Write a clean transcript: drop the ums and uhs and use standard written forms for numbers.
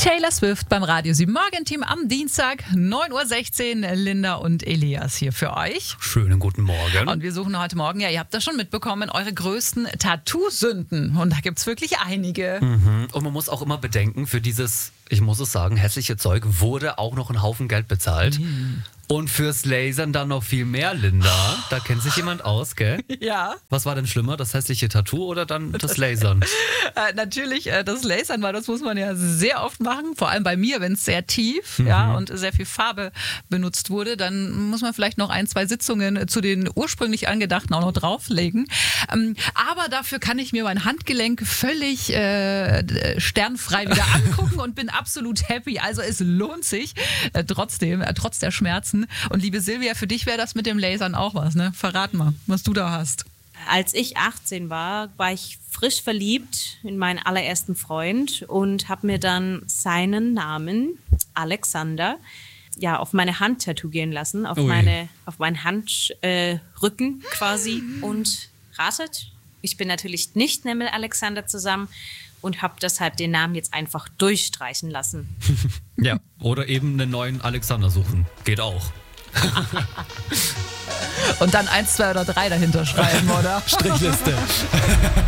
Taylor Swift beim Radio 7 Morgenteam am Dienstag, 9.16 Uhr. Linda und Elias hier für euch. Schönen guten Morgen. Und wir suchen heute Morgen, ja, ihr habt das schon mitbekommen, eure größten Tattoo-Sünden. Und da gibt es wirklich einige. Und man muss auch immer bedenken, für dieses, ich muss es sagen, hässliche Zeug wurde auch noch ein Haufen Geld bezahlt. Und fürs Lasern dann noch viel mehr, Linda. Da kennt sich jemand aus, gell? Ja. Was war denn schlimmer, das hässliche Tattoo oder dann das Lasern? Natürlich das Lasern, weil das muss man ja sehr oft machen. Vor allem bei mir, wenn es sehr tief ja, und sehr viel Farbe benutzt wurde, dann muss man vielleicht noch 1-2 Sitzungen zu den ursprünglich angedachten auch noch drauflegen. Aber dafür kann ich mir mein Handgelenk völlig sternfrei wieder angucken und bin absolut happy. Also es lohnt sich trotzdem, trotz der Schmerzen. Und liebe Silvia, für dich wäre das mit dem Lasern auch was, ne? Verrat mal, was du da hast. Als ich 18 war ich frisch verliebt in meinen allerersten Freund und habe mir dann seinen Namen, Alexander, ja, auf meine Hand tätowieren lassen, auf meinen Handrücken quasi. Und ratet, ich bin natürlich nicht mehr mit Alexander zusammen und habe deshalb den Namen jetzt einfach durchstreichen lassen. Ja, oder eben einen neuen Alexander suchen. Geht auch. Und dann 1, 2 oder 3 dahinter schreiben, oder? Strichliste.